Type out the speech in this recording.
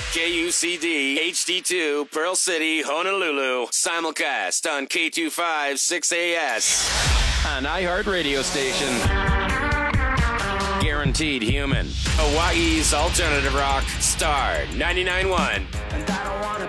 KUCD HD2 Pearl City, Honolulu. Simulcast on K25 6AS. An iHeart radio station. Guaranteed human. Hawaii's alternative rock. Star 99.1. And I don't wanna